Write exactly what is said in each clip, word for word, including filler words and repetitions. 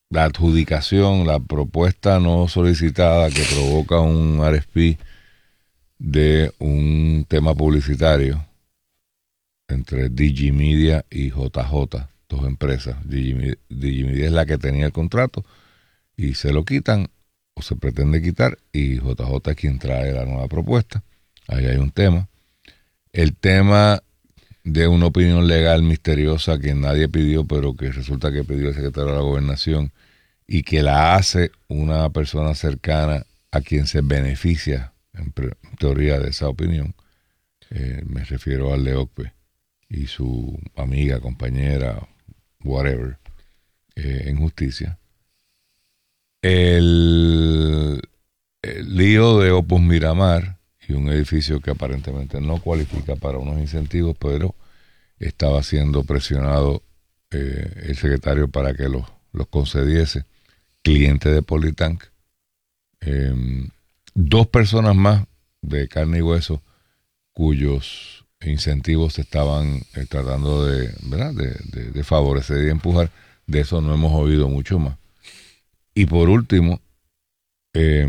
la adjudicación, la propuesta no solicitada que provoca un R F P de un tema publicitario entre Digimedia y J J, dos empresas. Digimedia, Digimedia es la que tenía el contrato y se lo quitan o se pretende quitar, y J J es quien trae la nueva propuesta. Ahí hay un tema. El tema de una opinión legal misteriosa que nadie pidió, pero que resulta que pidió el secretario de la Gobernación y que la hace una persona cercana a quien se beneficia, en, pre, en teoría, de esa opinión. Eh, me refiero al Leocpe y su amiga, compañera, whatever, eh, en justicia. El, el lío de Opus Miramar y un edificio que aparentemente no cualifica para unos incentivos, pero estaba siendo presionado eh, el secretario para que los, los concediese, cliente de Politank. Eh, dos personas más de carne y hueso cuyos incentivos se estaban eh, tratando de, ¿verdad? De, de, de favorecer y empujar. De eso no hemos oído mucho más. Y por último, eh,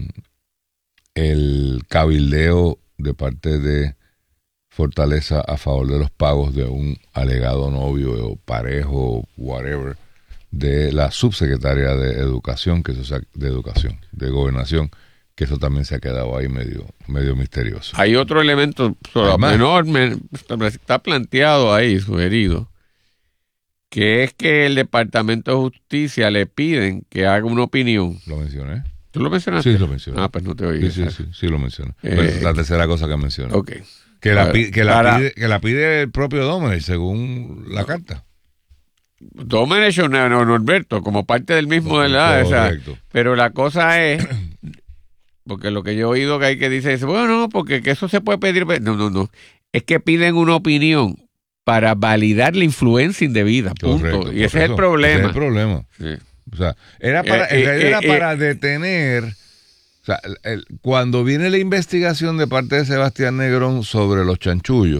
el cabildeo de parte de Fortaleza a favor de los pagos de un alegado novio o parejo, whatever, de la subsecretaria de Educación, que eso de Educación, de Gobernación, que eso también se ha quedado ahí medio, medio misterioso. Hay otro elemento menor, está planteado ahí, sugerido, que es que el Departamento de Justicia le piden que haga una opinión. ¿Lo mencioné? ¿Tú lo mencionaste? Sí, lo mencioné. Ah, pues no te oí. Sí, sí, sí, sí, lo mencioné. Eh, es la tercera cosa que mencioné. Ok. Que la, pi, que, la para, pide, que la pide el propio Domenech, según la no, carta. Domenech o Norberto, como parte del mismo de la... O sea, pero la cosa es... Porque lo que yo he oído que hay que dice, bueno, no, porque que eso se puede pedir... No, no, no. Es que piden una opinión para validar la influencia indebida, punto. Correcto, y ese es el problema. Ese es el problema. Sí. O sea, era para, eh, en realidad eh, era para eh, detener... O sea, el, el, cuando viene la investigación de parte de Sebastián Negrón sobre los chanchullos,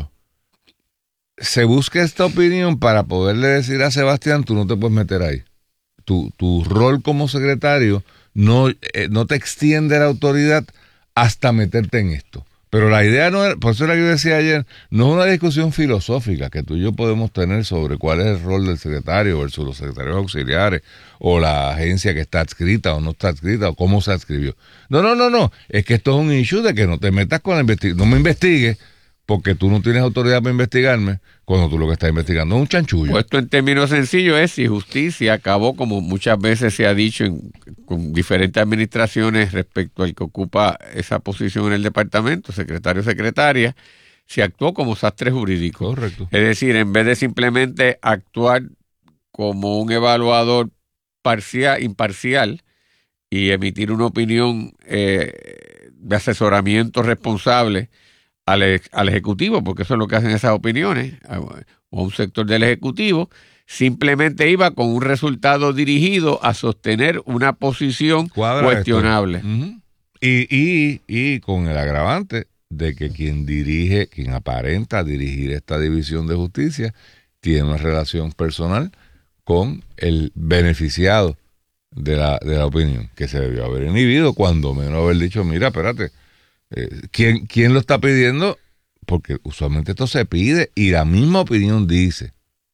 se busca esta opinión para poderle decir a Sebastián, tú no te puedes meter ahí. Tu, tu rol como secretario no, eh, no te extiende la autoridad hasta meterte en esto. Pero la idea no es, por eso era que yo decía ayer, no es una discusión filosófica que tú y yo podemos tener sobre cuál es el rol del secretario versus los secretarios auxiliares o la agencia que está adscrita o no está adscrita o cómo se adscribió. No, no, no, no. Es que esto es un issue de que no te metas con la investigación. No me investigues porque tú no tienes autoridad para investigarme cuando tú lo que estás investigando es un chanchullo. Puesto en términos sencillos es si justicia acabó, como muchas veces se ha dicho en, con diferentes administraciones respecto al que ocupa esa posición en el departamento, secretario o secretaria, se actuó como sastre jurídico. Correcto. Es decir, en vez de simplemente actuar como un evaluador parcial, imparcial y emitir una opinión eh, de asesoramiento responsable Al, al Ejecutivo, porque eso es lo que hacen esas opiniones, o un sector del Ejecutivo, simplemente iba con un resultado dirigido a sostener una posición Cuadra cuestionable. Uh-huh. y, y, y con el agravante de que quien dirige, quien aparenta dirigir esta división de justicia, tiene una relación personal con el beneficiado de la, de la opinión, que se debió haber inhibido, cuando menos haber dicho, mira, espérate, Eh, ¿quién, ¿Quién lo está pidiendo? Porque usualmente esto se pide y la misma opinión dice,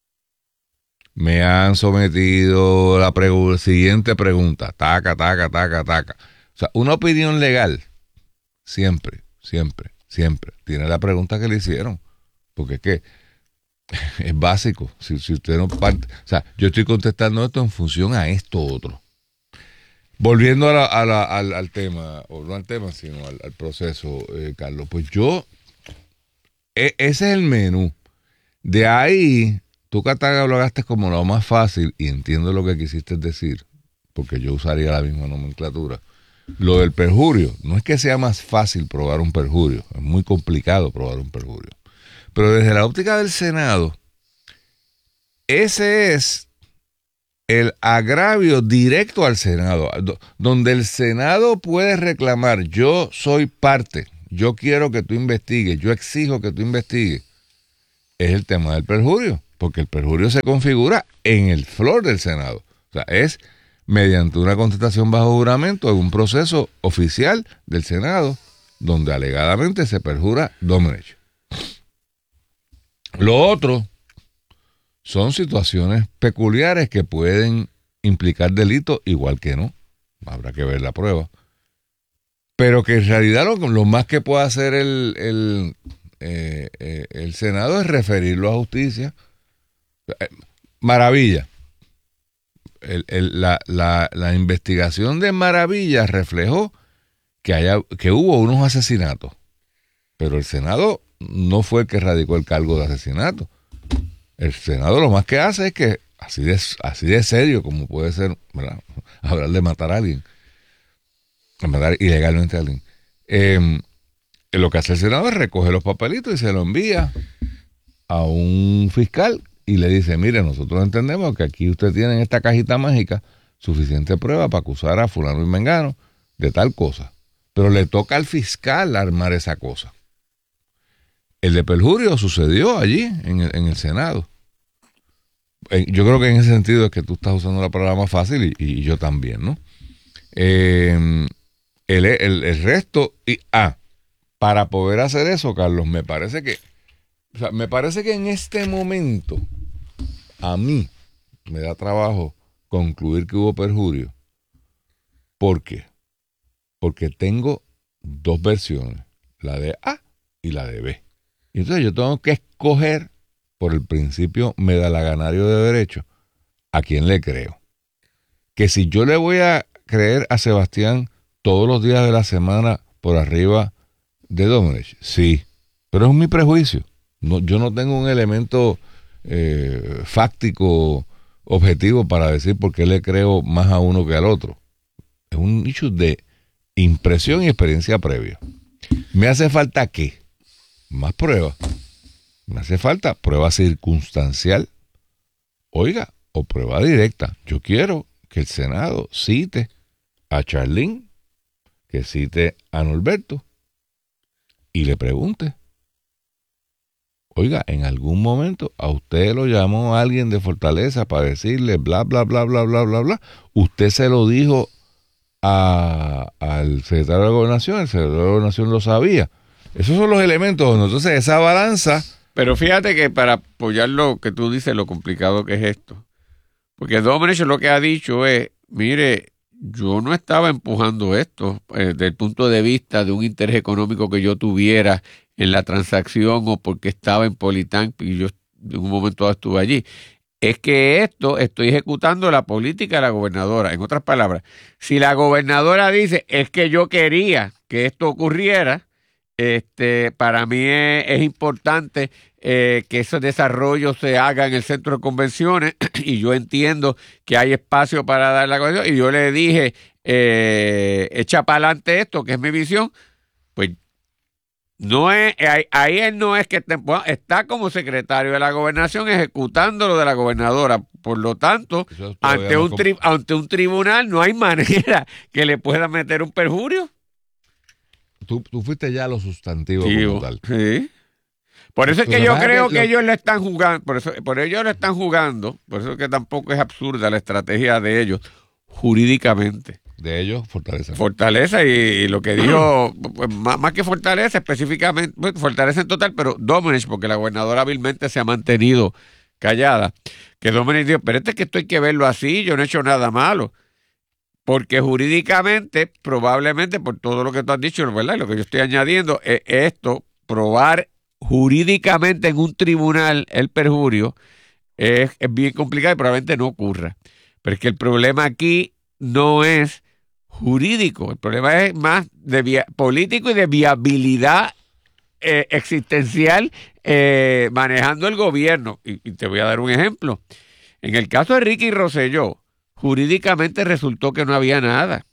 me han sometido la pregu- siguiente pregunta, taca, taca, taca, taca. O sea, una opinión legal siempre, siempre, siempre tiene la pregunta que le hicieron, porque es que es básico. Si, si usted no parte, o sea, yo estoy contestando esto en función a esto otro. Volviendo a la, a la, al, al tema, o no al tema, sino al, al proceso, eh, Carlos, pues yo, e, ese es el menú. De ahí, tú catalogaste como lo más fácil, y entiendo lo que quisiste decir, porque yo usaría la misma nomenclatura. Lo del perjurio, no es que sea más fácil probar un perjurio, es muy complicado probar un perjurio. Pero desde la óptica del Senado, ese es el agravio directo al Senado, donde el Senado puede reclamar, yo soy parte, yo quiero que tú investigues, yo exijo que tú investigues, es el tema del perjurio, porque el perjurio se configura en el floor del Senado. O sea, es mediante una contestación bajo juramento en un proceso oficial del Senado donde alegadamente se perjura Domenech. Lo otro son situaciones peculiares que pueden implicar delito, igual que no. Habrá que ver la prueba. Pero que en realidad lo, lo más que puede hacer el, el, eh, eh, el Senado es referirlo a justicia. Eh, maravilla. El, el, la, la, la investigación de Maravilla reflejó que, haya, que hubo unos asesinatos. Pero el Senado no fue el que radicó el cargo de asesinato. El Senado lo más que hace es que, así de, así de serio como puede ser, ¿verdad?, hablar de matar a alguien, matar ilegalmente a alguien, eh, lo que hace el Senado es recoger los papelitos y se lo envía a un fiscal y le dice, mire, nosotros entendemos que aquí usted tiene en esta cajita mágica suficiente prueba para acusar a fulano y mengano de tal cosa, pero le toca al fiscal armar esa cosa. El de perjurio sucedió allí en el, en el Senado. Yo creo que en ese sentido es que tú estás usando la palabra más fácil y, y yo también, ¿no? Eh, el, el, el resto, y ah, para poder hacer eso, Carlos, me parece que, o sea, me parece que en este momento a mí me da trabajo concluir que hubo perjurio. ¿Por qué? Porque tengo dos versiones, la de A y la de B. Y entonces yo tengo que escoger, por el principio medalaganario de derecho, a quién le creo. Que si yo le voy a creer a Sebastián todos los días de la semana por arriba de Domenech, sí, pero es mi prejuicio. No, yo no tengo un elemento eh, fáctico objetivo para decir por qué le creo más a uno que al otro. Es un issue de impresión y experiencia previa. ¿Me hace falta qué? Más pruebas. Me hace falta prueba circunstancial, oiga, o prueba directa. Yo quiero que el Senado cite a Charlín, que cite a Norberto y le pregunte, oiga, en algún momento a usted lo llamó alguien de Fortaleza para decirle bla, bla, bla, bla, bla, bla, bla. Usted se lo dijo a, al secretario de Gobernación, el secretario de Gobernación lo sabía. Esos son los elementos. Entonces, esa balanza. Pero fíjate que para apoyar lo que tú dices, lo complicado que es esto. Porque Domenech lo que ha dicho es, mire, yo no estaba empujando esto eh, desde el punto de vista de un interés económico que yo tuviera en la transacción o porque estaba en Politán y yo en un momento dado estuve allí. Es que esto estoy ejecutando la política de la gobernadora. En otras palabras, si la gobernadora dice, es que yo quería que esto ocurriera, Este, para mí es, es importante eh, que ese desarrollo se haga en el centro de convenciones y yo entiendo que hay espacio para dar la convención y yo le dije eh, echa para adelante esto que es mi visión, pues no es ahí, ahí él no es que esté, está como secretario de la gobernación ejecutando lo de la gobernadora, por lo tanto ante un, tri, ante un tribunal no hay manera que le pueda meter un perjurio. Tú, tú fuiste ya a lo sustantivo sí, como tal. Sí. Por eso es que yo creo que, que ellos le están jugando, por eso, por ellos le están jugando, por eso es que tampoco es absurda la estrategia de ellos, jurídicamente. De ellos, Fortaleza. Fortaleza y, y lo que dijo, pues, más, más que Fortaleza específicamente, pues, Fortaleza en total, pero Domenech, porque la gobernadora hábilmente se ha mantenido callada, que Domenech dijo, pero este es que esto hay que verlo así, yo no he hecho nada malo. Porque jurídicamente, probablemente, por todo lo que tú has dicho, ¿verdad? Lo que yo estoy añadiendo es esto, probar jurídicamente en un tribunal el perjurio es, es bien complicado y probablemente no ocurra. Pero es que el problema aquí no es jurídico, el problema es más de via- político y de viabilidad eh, existencial eh, manejando el gobierno. Y, y te voy a dar un ejemplo. En el caso de Ricky Rosselló, jurídicamente resultó que no había nada.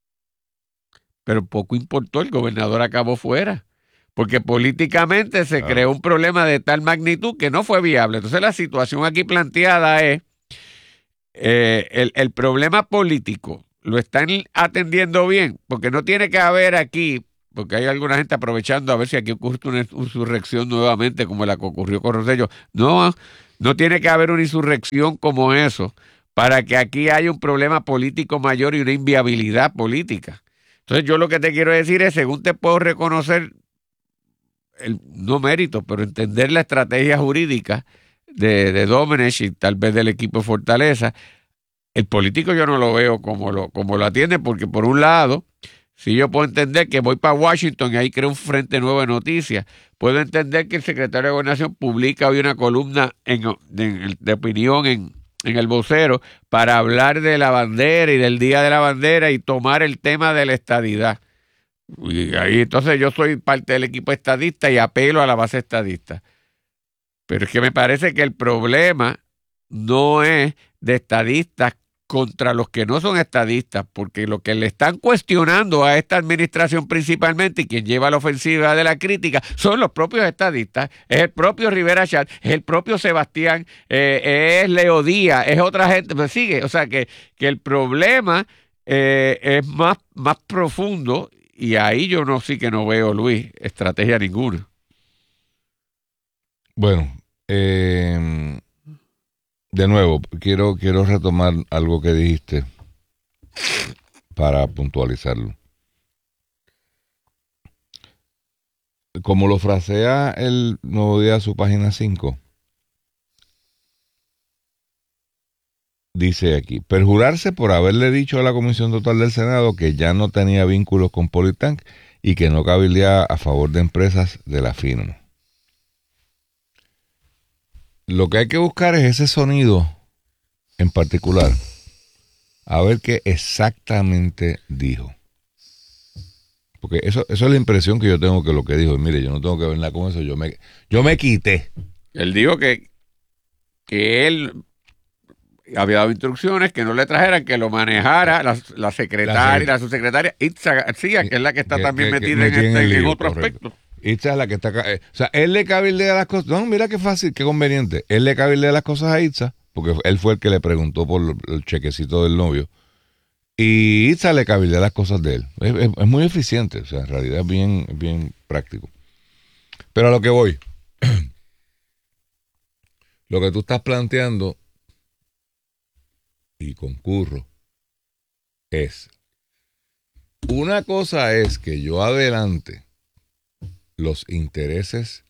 Pero poco importó, el gobernador acabó fuera. Porque políticamente se claro. creó un problema de tal magnitud que no fue viable. Entonces la situación aquí planteada es, eh, el, el problema político lo están atendiendo bien, porque no tiene que haber aquí, porque hay alguna gente aprovechando a ver si aquí ocurre una insurrección nuevamente como la que ocurrió con Rosselló. No, no tiene que haber una insurrección como eso, para que aquí haya un problema político mayor y una inviabilidad política. Entonces yo lo que te quiero decir es, según te puedo reconocer, el, no mérito, pero entender la estrategia jurídica de, de Domenech y tal vez del equipo de Fortaleza, el político yo no lo veo como lo, como lo atiende, porque por un lado, si yo puedo entender que voy para Washington y ahí creo un frente nuevo de noticias, puedo entender que el secretario de Gobernación publica hoy una columna en, en, de opinión en, en El Vocero para hablar de la bandera y del Día de la Bandera y tomar el tema de la estadidad. Y ahí entonces yo soy parte del equipo estadista y apelo a la base estadista. Pero es que me parece que el problema no es de estadistas contra los que no son estadistas, porque lo que le están cuestionando a esta administración principalmente y quien lleva la ofensiva de la crítica son los propios estadistas, es el propio Rivera Chat, es el propio Sebastián, eh, es Leo Díaz, es otra gente, pues sigue, o sea que, que el problema eh, es más, más profundo y ahí yo no sí que no veo, Luis, estrategia ninguna. Bueno, eh... de nuevo, quiero, quiero retomar algo que dijiste para puntualizarlo. Como lo frasea el Nuevo Día, su página cinco, dice aquí, perjurarse por haberle dicho a la Comisión Total del Senado que ya no tenía vínculos con Politank y que no cabildeaba a favor de empresas de la firma. Lo que hay que buscar es ese sonido en particular, a ver qué exactamente dijo. Porque eso, eso es la impresión que yo tengo que lo que dijo. Mire, yo no tengo que ver nada con eso, yo me, yo me quité. Él dijo que, que él había dado instrucciones que no le trajeran, que lo manejara la, la secretaria, la, la subsecretaria Itza García, que es la que está que, también que, metida que, en, este, en, lío, en otro correcto. Aspecto. Itza es la que está acá. Eh, o sea, él le cabildea las cosas. No, mira qué fácil, qué conveniente. Él le cabildea las cosas a Itza, porque él fue el que le preguntó por el chequecito del novio. Y Itza le cabildea las cosas de él. Es, es, es muy eficiente, o sea, en realidad es bien, bien práctico. Pero a lo que voy. Lo que tú estás planteando, y concurro, es, una cosa es que yo adelante los intereses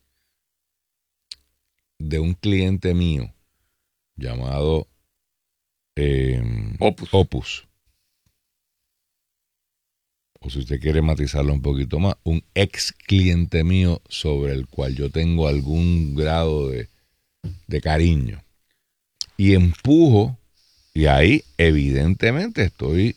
de un cliente mío llamado eh, Opus. Opus, o si usted quiere matizarlo un poquito más, un ex cliente mío sobre el cual yo tengo algún grado de, de cariño, y empujo, y ahí evidentemente estoy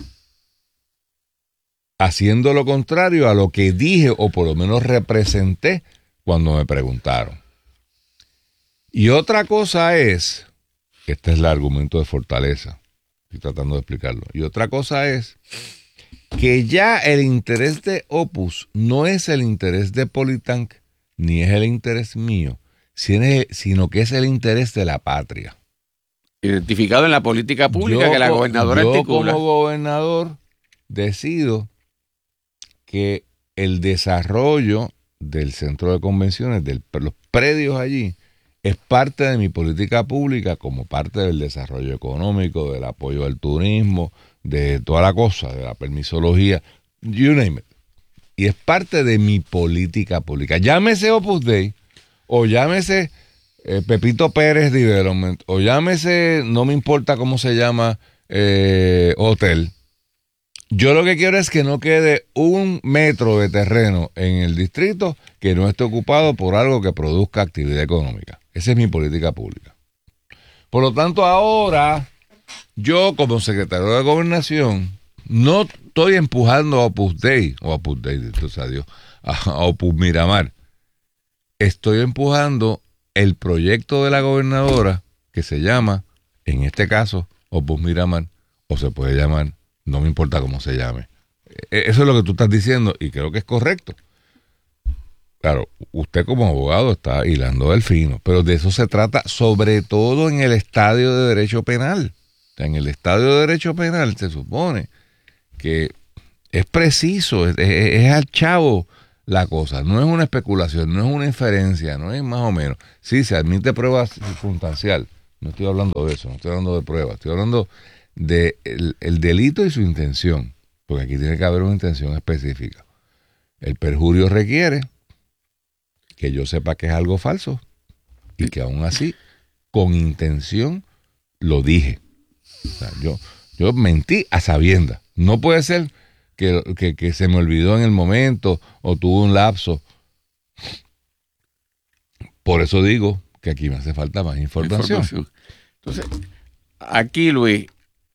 haciendo lo contrario a lo que dije o por lo menos representé cuando me preguntaron. Y otra cosa es, este es el argumento de Fortaleza, estoy tratando de explicarlo, y otra cosa es que ya el interés de Opus no es el interés de Politank, ni es el interés mío, sino que es el interés de la patria. Identificado en la política pública yo, que la gobernadora yo articula. Como gobernador decido que el desarrollo del centro de convenciones, de los predios allí, es parte de mi política pública como parte del desarrollo económico, del apoyo al turismo, de toda la cosa, de la permisología, you name it. Y es parte de mi política pública. Llámese Opus Dei, o llámese eh, Pepito Pérez Development, o llámese, no me importa cómo se llama, eh, hotel. Yo lo que quiero es que no quede un metro de terreno en el distrito que no esté ocupado por algo que produzca actividad económica. Esa es mi política pública. Por lo tanto, ahora, yo como secretario de Gobernación, no estoy empujando a Opus Dei, o a Opus Dei, entonces adiós, a, a Opus Miramar. Estoy empujando el proyecto de la gobernadora que se llama, en este caso, Opus Miramar, o se puede llamar, no me importa cómo se llame. Eso es lo que tú estás diciendo y creo que es correcto. Claro, usted como abogado está hilando del fino, pero de eso se trata sobre todo en el estadio de derecho penal. En el estadio de derecho penal se supone que es preciso, es, es, es al chavo la cosa, no es una especulación, no es una inferencia, no es más o menos. Sí, se admite prueba circunstancial, No estoy hablando de eso, no estoy hablando de pruebas, estoy hablando de el, el delito y su intención, porque aquí tiene que haber una intención específica. El perjurio requiere que yo sepa que es algo falso y que aún así, con intención, lo dije. O sea, yo, yo mentí a sabiendas. No puede ser que, que, que se me olvidó en el momento o tuve un lapso. Por eso digo que aquí me hace falta más información. información. Entonces, aquí, Luis,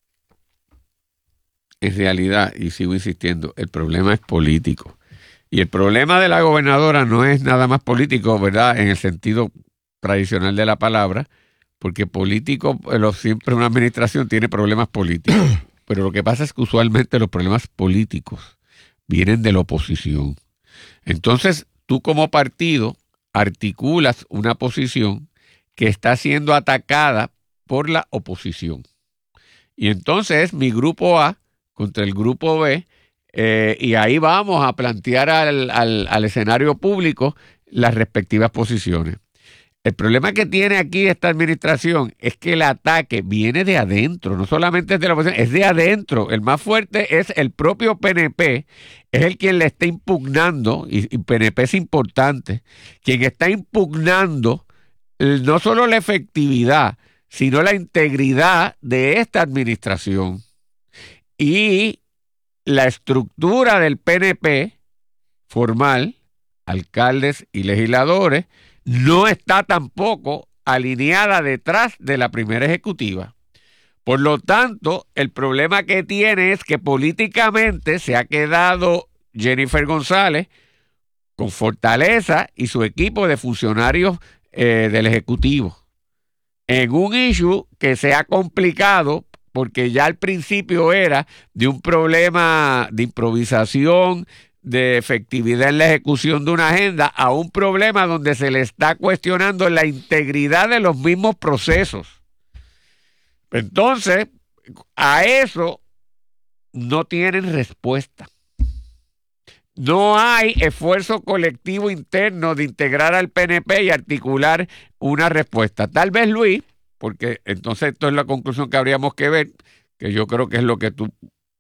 en realidad, y sigo insistiendo, el problema es político. Y el problema de la gobernadora no es nada más político, ¿verdad? En el sentido tradicional de la palabra, porque político, siempre una administración tiene problemas políticos. Pero lo que pasa es que usualmente los problemas políticos vienen de la oposición. Entonces, tú como partido articulas una posición que está siendo atacada por la oposición. Y entonces mi grupo A contra el grupo B, eh, y ahí vamos a plantear al, al, al escenario público las respectivas posiciones. El problema que tiene aquí esta administración es que el ataque viene de adentro, no solamente es de la oposición, es de adentro. El más fuerte es el propio P N P, es el quien le está impugnando, y, y P N P es importante, quien está impugnando no solo la efectividad, sino la integridad de esta administración. Y la estructura del P N P formal, alcaldes y legisladores, no está tampoco alineada detrás de la primera ejecutiva. Por lo tanto, el problema que tiene es que políticamente se ha quedado Jennifer González con Fortaleza y su equipo de funcionarios eh, del Ejecutivo en un issue que se ha complicado porque ya al principio era de un problema de improvisación, de efectividad en la ejecución de una agenda, a un problema donde se le está cuestionando la integridad de los mismos procesos. Entonces, a eso no tienen respuesta. No hay esfuerzo colectivo interno de integrar al P N P y articular una respuesta. Tal vez, Luis, porque entonces esto es la conclusión que habríamos que ver, que yo creo que es lo que tú...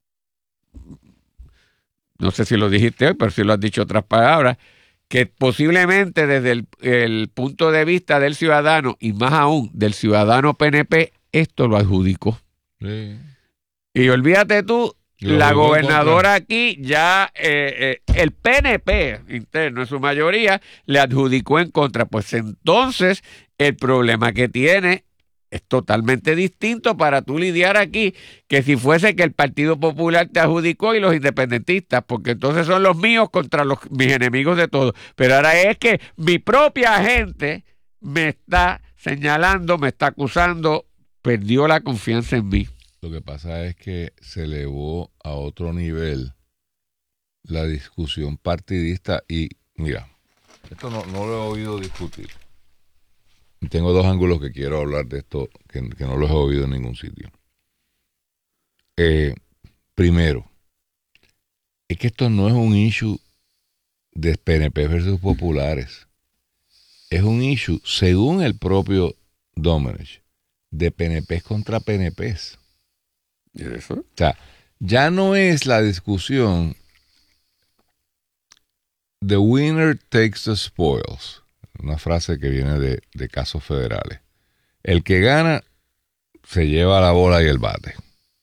no sé si lo dijiste hoy, pero si lo has dicho otras palabras, que posiblemente desde el, el punto de vista del ciudadano, y más aún del ciudadano P N P, esto lo adjudicó. Sí. Y olvídate tú, lo la gobernadora aquí ya, eh, eh, el P N P interno en su mayoría, le adjudicó en contra. Pues entonces el problema que tiene es totalmente distinto para tú lidiar aquí que si fuese que el Partido Popular te adjudicó y los independentistas, porque entonces son los míos contra los mis enemigos de todos. Pero ahora es que mi propia gente me está señalando, me está acusando, perdió la confianza en mí. Lo que pasa es que se elevó a otro nivel la discusión partidista y, mira, esto no, no lo he oído discutir. Tengo dos ángulos que quiero hablar de esto, que, que no los he oído en ningún sitio. Eh, primero, es que esto no es un issue de P N P versus populares. Es un issue, según el propio Domenech, de P N P contra P N Pes. ¿Y eso? O sea, ya no es la discusión the winner takes the spoils. Una frase que viene de, de casos federales. El que gana se lleva la bola y el bate.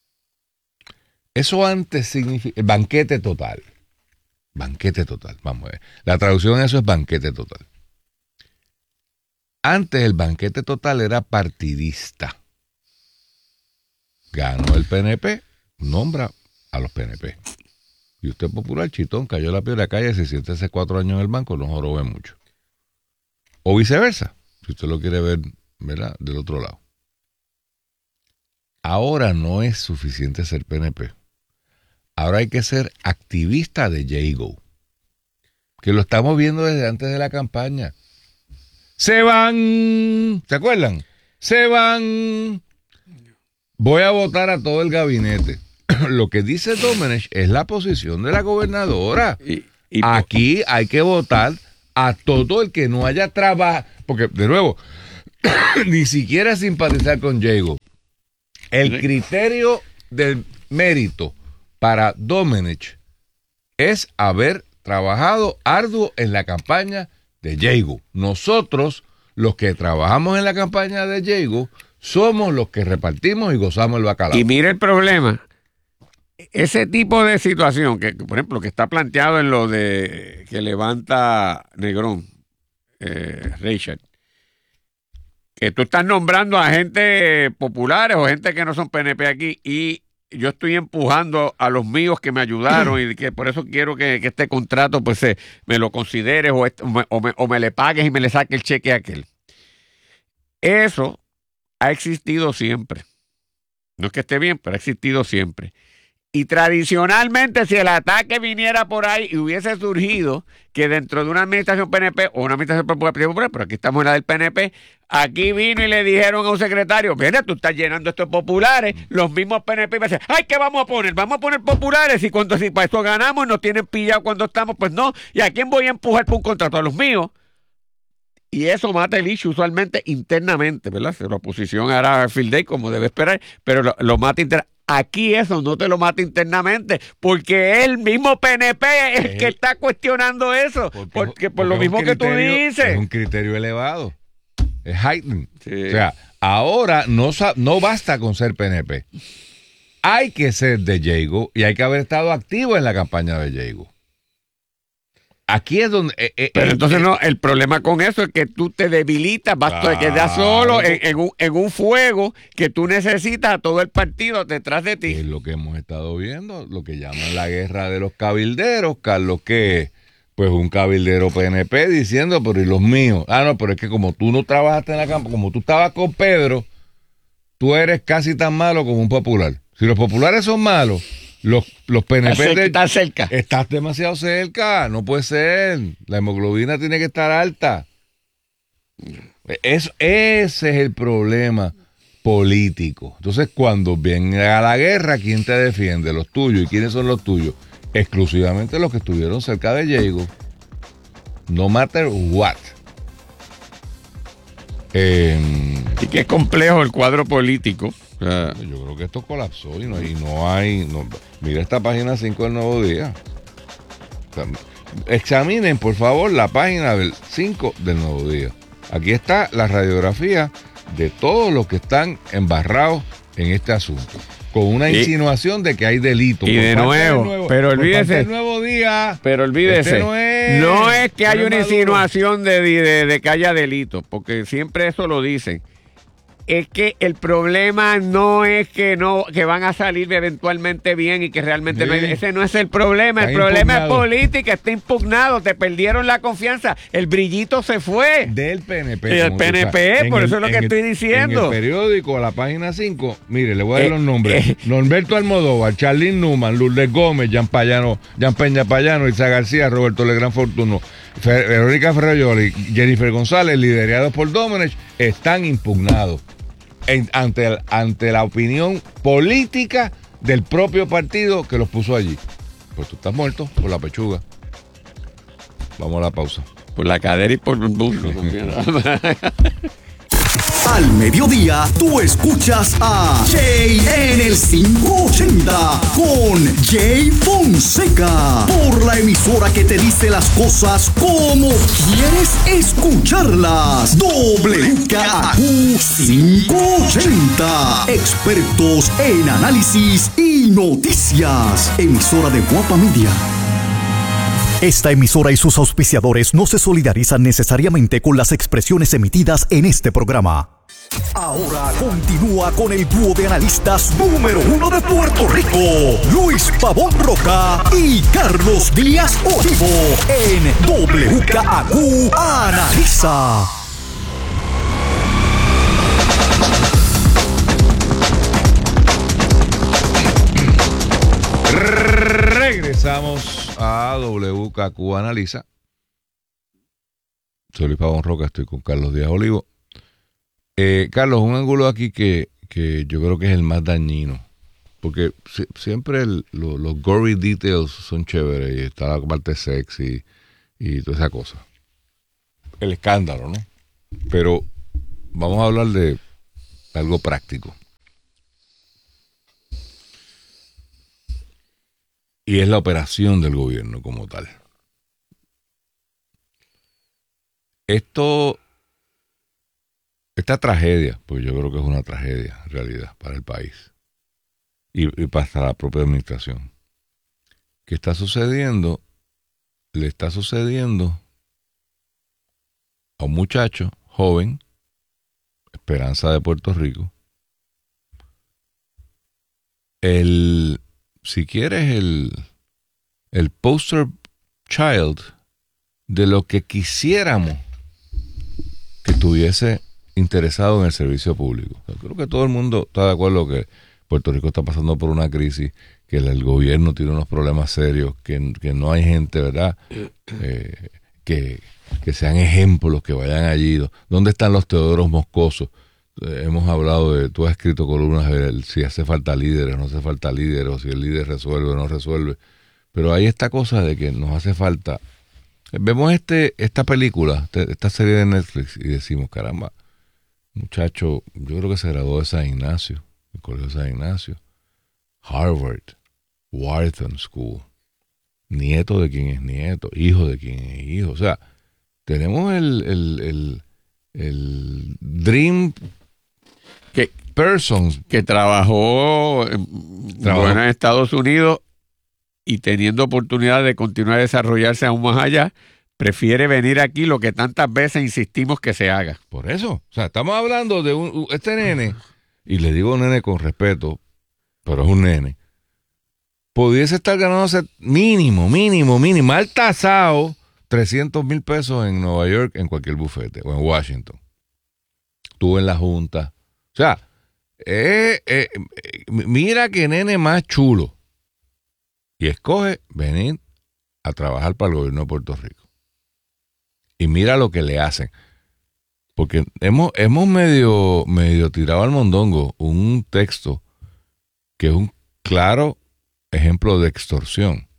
Eso antes significa banquete total. Banquete total, vamos a ver. La traducción de eso es banquete total. Antes el banquete total era partidista. Ganó el P N P, nombra a los P N P. Y usted popular, chitón, cayó la piedra calle, se siente hace cuatro años en el banco, no jorobe mucho. O viceversa, si usted lo quiere ver, ¿verdad?, del otro lado. Ahora no es suficiente ser P N P. Ahora hay que ser activista de Jago. Que lo estamos viendo desde antes de la campaña. Se van, ¿se acuerdan? Se van. Voy a votar a todo el gabinete. Lo que dice Domenech es la posición de la gobernadora. Y, y Aquí hay que votar a todo el que no haya trabajo, porque de nuevo, ni siquiera simpatizar con Diego. El criterio del mérito para Domenech es haber trabajado arduo en la campaña de Diego. Nosotros, los que trabajamos en la campaña de Diego, somos los que repartimos y gozamos el bacalao. Y mire el problema. Ese tipo de situación, que por ejemplo, que está planteado en lo de que levanta Negrón, eh, Richard, que tú estás nombrando a gente populares o gente que no son P N P aquí, y yo estoy empujando a los míos que me ayudaron y que por eso quiero que, que este contrato pues se, me lo consideres o, o, me, o, me, o me le pagues y me le saque el cheque a aquel. Eso ha existido siempre. No es que esté bien, pero ha existido siempre. Y tradicionalmente, si el ataque viniera por ahí y hubiese surgido que dentro de una administración P N P o una administración popular, pero aquí estamos en la del P N P, aquí vino y le dijeron a un secretario, mira, tú estás llenando estos populares, los mismos P N P, y me dicen, ay, ¿qué vamos a poner? Vamos a poner populares, y cuando si para eso ganamos y nos tienen pillado cuando estamos, pues no. ¿Y a quién voy a empujar por un contrato? A los míos. Y eso mata el issue usualmente internamente, ¿verdad? La oposición hará field day como debe esperar, pero lo, lo mata internamente. Aquí eso no te lo mata internamente, porque el mismo P N P es el que está cuestionando eso, porque, porque por porque lo mismo criterio, que tú dices. Es un criterio elevado, es heightened. Sí. O sea, ahora no, no basta con ser P N P. Hay que ser de Diego y hay que haber estado activo en la campaña de Diego. Aquí es donde... Eh, eh, Pero eh, entonces eh, no, el problema con eso es que tú te debilitas, vas claro. a quedar solo en, en, un, en un fuego que tú necesitas a todo el partido detrás de ti. Es lo que hemos estado viendo, lo que llaman la guerra de los cabilderos, Carlos, que pues un cabildero P N P diciendo, pero ¿y los míos? Ah, no, pero es que como tú no trabajaste en la campaña, como tú estabas con Pedro, tú eres casi tan malo como un popular. Si los populares son malos... Los, los P N P de, estás cerca. Estás demasiado cerca, no puede ser. La hemoglobina tiene que estar alta. Es, ese es el problema político. Entonces, cuando viene a la guerra, ¿quién te defiende? Los tuyos. ¿Y quiénes son los tuyos? Exclusivamente los que estuvieron cerca de Diego. No matter what. Eh, y qué complejo el cuadro político. Uh, yo creo que esto colapsó y no, y no hay... No, mira esta página cinco del Nuevo Día. O sea, examinen, por favor, la página del cinco del Nuevo Día. Aquí está la radiografía de todos los que están embarrados en este asunto. Con una insinuación y, de que hay delito. Y de nuevo, nuevo, pero olvídese. Nuevo Día. Pero olvídese. Este no, es, no es que haya una insinuación de, de, de que haya delito, porque siempre eso lo dicen. Es que el problema no es que no que van a salir eventualmente bien y que realmente sí. no hay, ese no es el problema, está el problema impugnado. Es política, está impugnado, te perdieron la confianza, el brillito se fue del P N P. Del P N P, por el, eso es lo que el, estoy diciendo. En el periódico, la página cinco, mire, le voy a dar eh, los nombres. Eh, Norberto Almodóvar, Charlín Newman, Lourdes Gómez, Jan Payano, Jan Peña Payano, Isa García, Roberto Legrand Fortuno, Verónica Ferrayoli, Jennifer González, liderados por Domenech, están impugnados. En, ante, ante la opinión política del propio partido que los puso allí. Pues tú estás muerto por la pechuga. Vamos a la pausa. Por la cadera y por el muslo. Al mediodía, tú escuchas a Jay en el quinientos ochenta con Jay Fonseca por la emisora que te dice las cosas como quieres escucharlas. W K A Q quinientos ochenta, expertos en análisis y noticias. Emisora de Guapa Media. Esta emisora y sus auspiciadores no se solidarizan necesariamente con las expresiones emitidas en este programa. Ahora continúa con el dúo de analistas número uno de Puerto Rico, Luis Pavón Roca y Carlos Díaz Olivo, en W K A Q Analiza. Regresamos a W K Q Analiza. Soy Luis Pavón Roca, estoy con Carlos Díaz Olivo. Eh, Carlos, un ángulo aquí que, que yo creo que es el más dañino, porque si, siempre el, lo, los gory details son chéveres y está la parte sexy y toda esa cosa. El escándalo, ¿no? Pero vamos a hablar de algo práctico. Y es la operación del gobierno como tal. Esto, esta tragedia, pues yo creo que es una tragedia en realidad para el país y, y para la propia administración. ¿Qué está sucediendo? Le está sucediendo a un muchacho joven, esperanza de Puerto Rico, el, si quieres, el, el poster child de lo que quisiéramos que estuviese interesado en el servicio público. Yo creo que todo el mundo está de acuerdo que Puerto Rico está pasando por una crisis, que el, el gobierno tiene unos problemas serios, que, que no hay gente, ¿verdad?, eh, que, que sean ejemplos, que vayan allí. ¿Dónde están los Teodoros Moscosos? Eh, hemos hablado de, tú has escrito columnas de si hace falta líderes, no hace falta líderes, o si el líder resuelve o no resuelve. Pero hay esta cosa de que nos hace falta. Vemos este esta película, esta serie de Netflix, y decimos, caramba, muchacho, yo creo que se graduó de San Ignacio, el colegio de San Ignacio, Harvard, Wharton School, nieto de quien es nieto, hijo de quien es hijo. O sea, tenemos el, el, el, el dream que, person que trabajó en, trabajó en Estados Unidos y teniendo oportunidad de continuar a desarrollarse aún más allá, prefiere venir aquí lo que tantas veces insistimos que se haga. Por eso, o sea, estamos hablando de un, este nene, y le digo nene con respeto, pero es un nene, pudiese estar ganándose mínimo, mínimo, mínimo, mal tasado, trescientos mil pesos en Nueva York, en cualquier bufete, o en Washington. Tú en la Junta. O sea, eh, eh, mira qué nene más chulo. Y escoge venir a trabajar para el gobierno de Puerto Rico. Y mira lo que le hacen. Porque hemos, hemos medio, medio tirado al mondongo un texto que es un claro ejemplo de extorsión.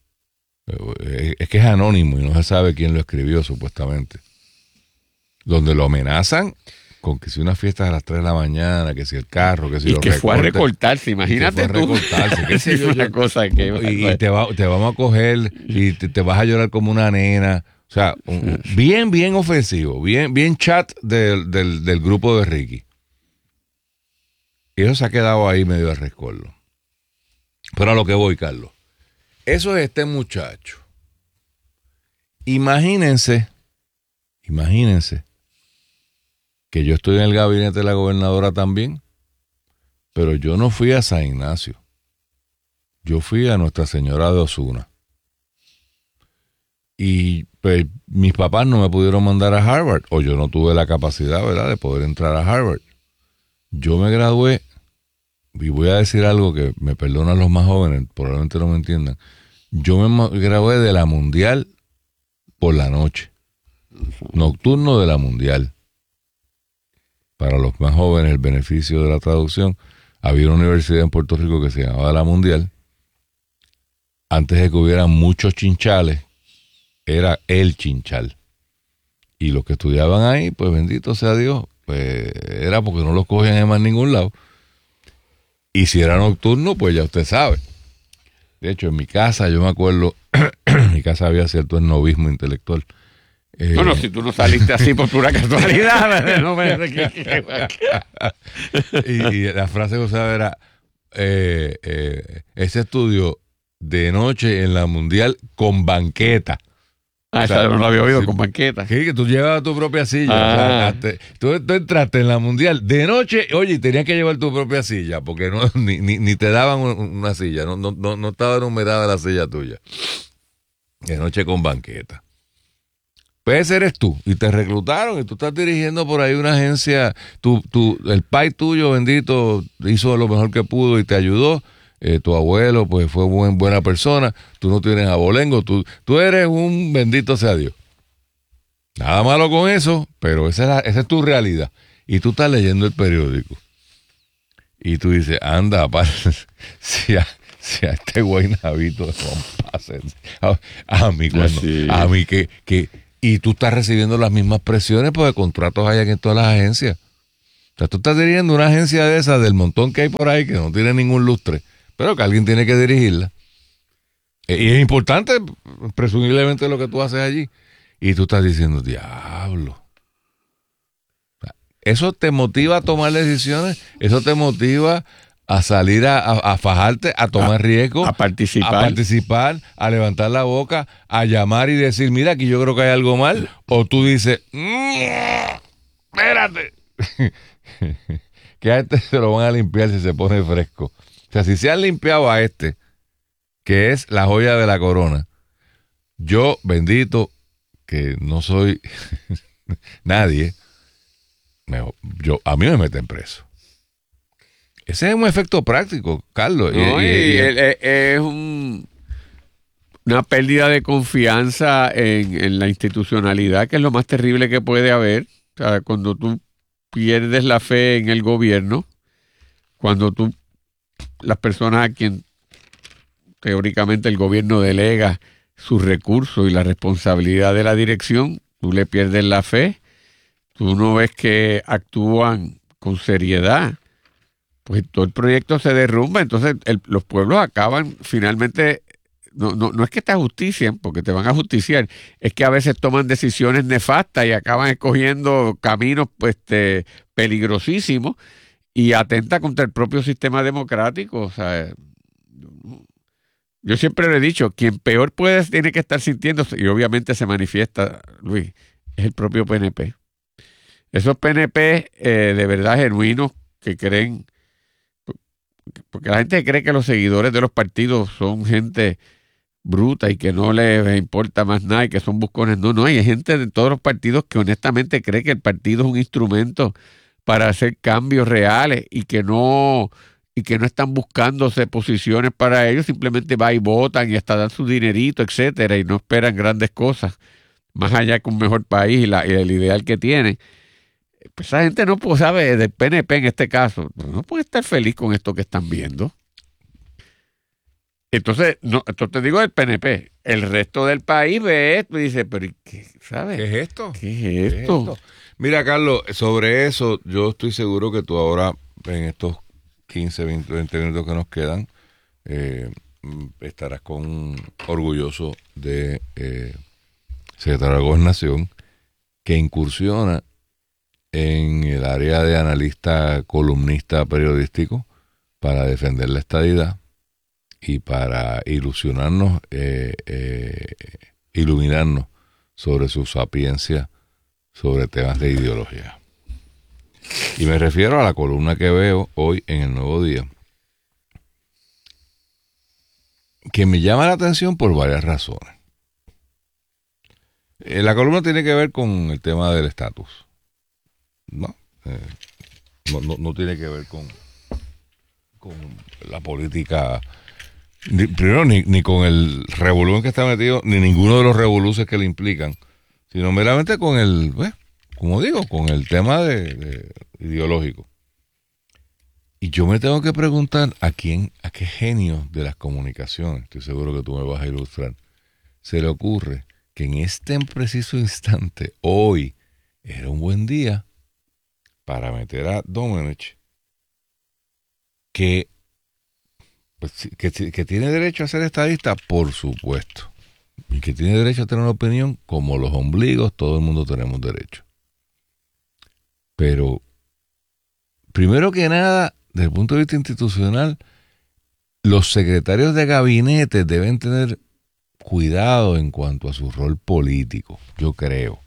Es que es anónimo y no se sabe quién lo escribió supuestamente. Donde lo amenazan con que si una fiesta a las tres de la mañana, que si el carro, que si y los que recortes, fue a recortarse, imagínate que fue tú. A recortarse, qué sé yo, una yo, cosa que y, y te, va, te vamos a coger y te, te vas a llorar como una nena. O sea, un, bien, bien ofensivo, bien, bien chat del, del, del grupo de Ricky. Y eso se ha quedado ahí medio a rescoldo. Pero a lo que voy, Carlos. Eso es este muchacho. Imagínense, imagínense que yo estoy en el gabinete de la gobernadora también, pero yo no fui a San Ignacio. Yo fui a Nuestra Señora de Osuna. Y pues mis papás no me pudieron mandar a Harvard, o yo no tuve la capacidad, ¿verdad?, de poder entrar a Harvard. Yo me gradué, y voy a decir algo que me perdonan los más jóvenes, probablemente no me entiendan. Yo me gradué de la Mundial por la noche, nocturno de la Mundial. Para los más jóvenes, el beneficio de la traducción, había una universidad en Puerto Rico que se llamaba La Mundial. Antes de que hubiera muchos chinchales, era el chinchal. Y los que estudiaban ahí, pues bendito sea Dios, pues era porque no los cogían en más ningún lado. Y si era nocturno, pues ya usted sabe. De hecho, en mi casa, yo me acuerdo, en mi casa había cierto esnovismo intelectual. Eh, bueno, si tú no saliste así por pura casualidad. no me... y, y la frase que usaba era, eh, eh, ese estudio de noche en la Mundial con banqueta. Ah, o sea, esa no lo había oído, sí, con banqueta. Sí, que tú llevabas tu propia silla. Ah. O sea, hasta, tú, tú entraste en la Mundial de noche, oye, y tenías que llevar tu propia silla, porque no, ni, ni, ni te daban una silla, no, no, no, no estaba enumerada la silla tuya. De noche con banqueta. Pues eres tú, y te reclutaron, y tú estás dirigiendo por ahí una agencia, tu, tu, el pai tuyo, bendito, hizo lo mejor que pudo y te ayudó. Eh, tu abuelo pues fue buen, buena persona, tú no tienes abolengo, tú, tú eres un bendito sea Dios. Nada malo con eso, pero esa es, la, esa es tu realidad. Y tú estás leyendo el periódico y tú dices, anda, pa, si, a, si a este guaynabito a, a mí cuando, sí. a mí que, que y tú estás recibiendo las mismas presiones porque contratos hay aquí en todas las agencias. sea, tú estás dirigiendo una agencia de esas del montón que hay por ahí que no tiene ningún lustre, pero que alguien tiene que dirigirla. Y es importante, presumiblemente, lo que tú haces allí. Y tú estás diciendo, diablo. Eso te motiva a tomar decisiones, eso te motiva a salir a, a, a fajarte, a tomar a, riesgos, a participar. a participar, a levantar la boca, a llamar y decir, mira, aquí yo creo que hay algo mal. O tú dices, mmm, espérate. Que a este se lo van a limpiar si se pone fresco. O sea, si se han limpiado a este, que es la joya de la corona, yo, bendito, que no soy nadie, me, yo, a mí me meten preso. Ese es un efecto práctico, Carlos. No, y, y, y, y el, el, es un, una pérdida de confianza en, en la institucionalidad, que es lo más terrible que puede haber. O sea, cuando tú pierdes la fe en el gobierno, cuando tú, las personas a quien teóricamente el gobierno delega sus recursos y la responsabilidad de la dirección, tú le pierdes la fe, tú no ves que actúan con seriedad, pues todo el proyecto se derrumba. Entonces el, los pueblos acaban finalmente, no, no, no es que te ajustician, porque te van a justiciar, es que a veces toman decisiones nefastas y acaban escogiendo caminos pues, este, peligrosísimos y atenta contra el propio sistema democrático. O sea, yo siempre le he dicho, quien peor puede, tiene que estar sintiendo, y obviamente se manifiesta, Luis, es el propio P N P. Esos P N P eh, de verdad genuinos que creen, porque la gente cree que los seguidores de los partidos son gente bruta y que no les importa más nada y que son buscones. No, no, hay gente de todos los partidos que honestamente cree que el partido es un instrumento para hacer cambios reales y que no... y que no están buscándose posiciones para ellos, simplemente va y votan y hasta dan su dinerito, etcétera, y no esperan grandes cosas, más allá que un mejor país y, la, y el ideal que tienen. Pues esa gente no puede, sabe, del P N P en este caso, no puede estar feliz con esto que están viendo. Entonces, no, entonces te digo del P N P, el resto del país ve esto y dice, pero ¿qué, ¿sabes? ¿Qué es esto? ¿Qué es esto? ¿Qué es esto? Mira, Carlos, sobre eso, yo estoy seguro que tú ahora, en estos quince, veinte, veinte minutos que nos quedan, eh, estarás con orgulloso de eh, secretario de Gobernación que incursiona en el área de analista, columnista periodístico para defender la estadidad y para ilusionarnos, eh, eh, iluminarnos sobre su sapiencia sobre temas de ideología. Y me refiero a la columna que veo hoy en El Nuevo Día, que me llama la atención por varias razones. Eh, la columna tiene que ver con el tema del estatus. No, eh, no, no, no tiene que ver con, con la política, ni, primero ni, ni con el revolú en que está metido, ni ninguno de los revoluces que le implican, sino meramente con el... Pues, como digo, con el tema de, de ideológico. Y yo me tengo que preguntar a quién, a qué genio de las comunicaciones, estoy seguro que tú me vas a ilustrar, se le ocurre que en este preciso instante, hoy, era un buen día para meter a Domenech, que, pues, que, que tiene derecho a ser estadista, por supuesto, y que tiene derecho a tener una opinión, como los ombligos, todo el mundo tenemos derecho. Pero, primero que nada, desde el punto de vista institucional, los secretarios de gabinete deben tener cuidado en cuanto a su rol político, yo creo.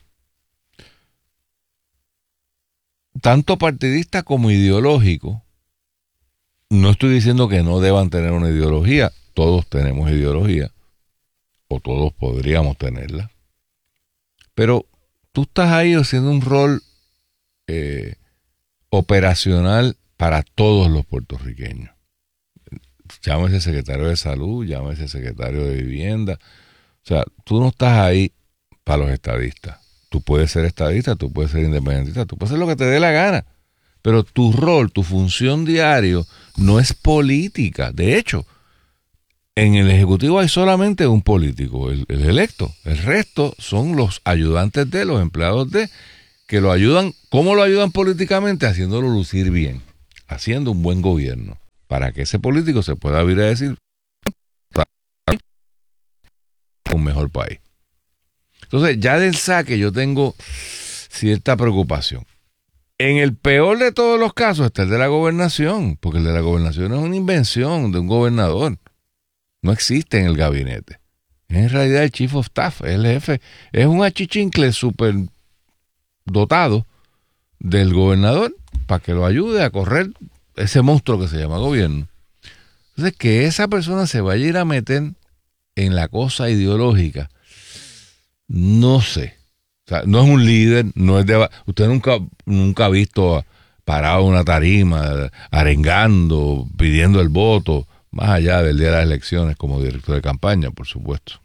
Tanto partidista como ideológico, no estoy diciendo que no deban tener una ideología, todos tenemos ideología, o todos podríamos tenerla, pero tú estás ahí haciendo un rol Eh, operacional para todos los puertorriqueños. Llámese secretario de salud, llámese secretario de vivienda. O sea, tú no estás ahí para los estadistas. Tú puedes ser estadista, tú puedes ser independentista, tú puedes hacer lo que te dé la gana. Pero tu rol, tu función diario no es política. De hecho, en el Ejecutivo hay solamente un político, el, el electo. El resto son los ayudantes de, los empleados de, que lo ayudan. ¿Cómo lo ayudan políticamente? Haciéndolo lucir bien, haciendo un buen gobierno, para que ese político se pueda vir a decir un mejor país. Entonces, ya del saque yo tengo cierta preocupación. En el peor de todos los casos está el de la gobernación, porque el de la gobernación es una invención de un gobernador. No existe en el gabinete. Es en realidad el Chief of Staff, el jefe. Es un achichincle súper dotado del gobernador para que lo ayude a correr ese monstruo que se llama gobierno. Entonces, que esa persona se vaya a ir a meter en la cosa ideológica, no sé. O sea, no es un líder, no es de... Usted nunca, nunca ha visto parado en una tarima, arengando, pidiendo el voto, más allá del día de las elecciones como director de campaña, por supuesto.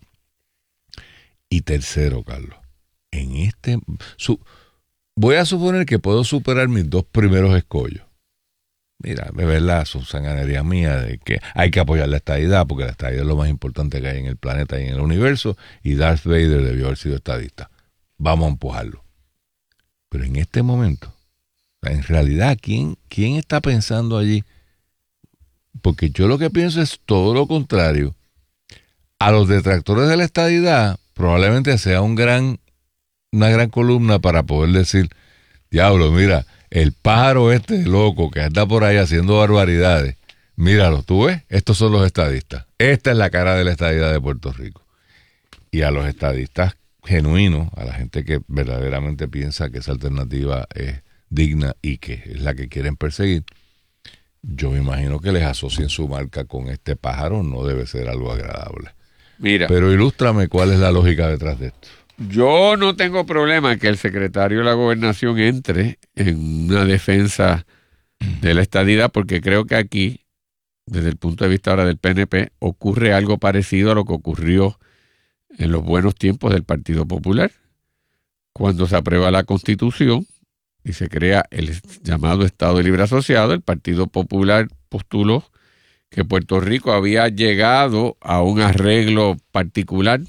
Y tercero, Carlos, en este... Su, voy a suponer que puedo superar mis dos primeros escollos. Mira, de verdad, son sanganerías mías de que hay que apoyar la estadidad, porque la estadidad es lo más importante que hay en el planeta y en el universo, y Darth Vader debió haber sido estadista. Vamos a empujarlo. Pero en este momento, en realidad, ¿quién, quién está pensando allí? Porque yo lo que pienso es todo lo contrario. A los detractores de la estadidad probablemente sea un gran, una gran columna para poder decir, diablo, mira, el pájaro este loco que anda por ahí haciendo barbaridades, míralo, ¿tú ves? Estos son los estadistas. Esta es la cara de la estadidad de Puerto Rico. Y a los estadistas genuinos, a la gente que verdaderamente piensa que esa alternativa es digna y que es la que quieren perseguir, yo me imagino que les asocien su marca con este pájaro, no debe ser algo agradable. Mira, pero ilústrame cuál es la lógica detrás de esto. Yo no tengo problema que el secretario de la Gobernación entre en una defensa de la estadidad, porque creo que aquí, desde el punto de vista ahora del P N P, ocurre algo parecido a lo que ocurrió en los buenos tiempos del Partido Popular, cuando se aprueba la Constitución y se crea el llamado Estado Libre Asociado. El Partido Popular postuló que Puerto Rico había llegado a un arreglo particular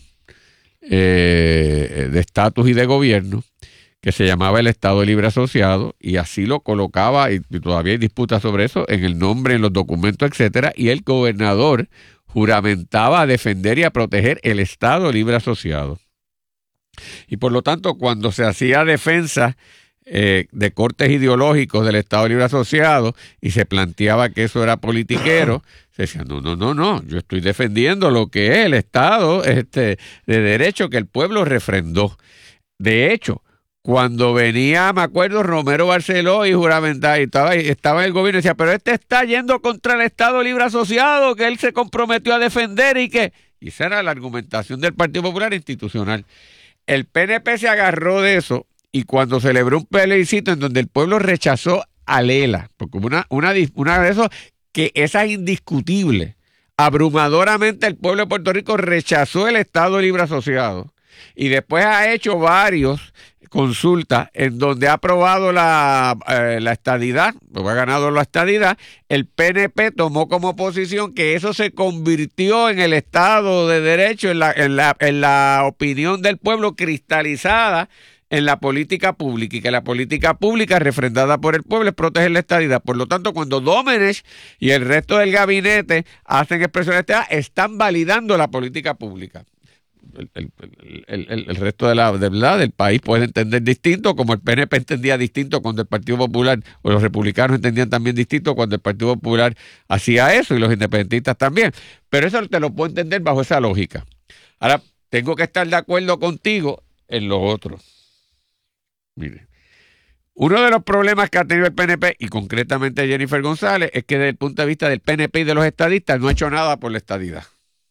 eh, de estatus y de gobierno que se llamaba el Estado Libre Asociado, y así lo colocaba, y todavía hay disputas sobre eso, en el nombre, en los documentos, etcétera, y el gobernador juramentaba a defender y a proteger el Estado Libre Asociado. Y por lo tanto, cuando se hacía defensa eh, de cortes ideológicos del Estado Libre Asociado y se planteaba que eso era politiquero, se decía, no, no, no, no, yo estoy defendiendo lo que es el Estado este, de derecho que el pueblo refrendó. De hecho, cuando venía, me acuerdo, Romero Barceló y juramentaba, y estaba, estaba en el gobierno y decía, pero este está yendo contra el Estado Libre Asociado, que él se comprometió a defender y que... Y esa era la argumentación del Partido Popular institucional. El P N P se agarró de eso, y cuando celebró un plebiscito en donde el pueblo rechazó a Lela, porque una, una, una de esos que esa es indiscutible, abrumadoramente el pueblo de Puerto Rico rechazó el Estado Libre Asociado, y después ha hecho varios consultas en donde ha aprobado la, eh, la estadidad, porque ha ganado la estadidad. El P N P tomó como posición que eso se convirtió en el Estado de Derecho, en la, en la, en la opinión del pueblo cristalizada en la política pública, y que la política pública refrendada por el pueblo es proteger la estadidad. Por lo tanto, cuando Domenech y el resto del gabinete hacen expresión de estadidad, están validando la política pública. El, el, el, el, el resto de la, de verdad, del país puede entender distinto, como el P N P entendía distinto cuando el Partido Popular, o los republicanos entendían también distinto cuando el Partido Popular hacía eso, y los independentistas también. Pero eso te lo puedo entender bajo esa lógica. Ahora, tengo que estar de acuerdo contigo en lo otro. Mire, uno de los problemas que ha tenido el P N P, y concretamente Jennifer González, es que desde el punto de vista del P N P y de los estadistas no ha hecho nada por la estadidad.